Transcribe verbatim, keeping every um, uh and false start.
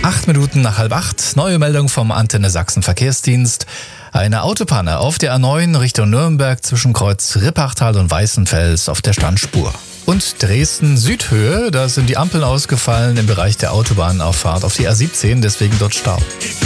Acht Minuten nach halb acht. Neue Meldung vom Antenne Sachsen Verkehrsdienst. Eine Autopanne auf der A neun Richtung Nürnberg zwischen Kreuz Rippachtal und Weißenfels auf der Standspur. Und Dresden Südhöhe, da sind die Ampeln ausgefallen im Bereich der Autobahnauffahrt auf die A siebzehn, deswegen dort Stau.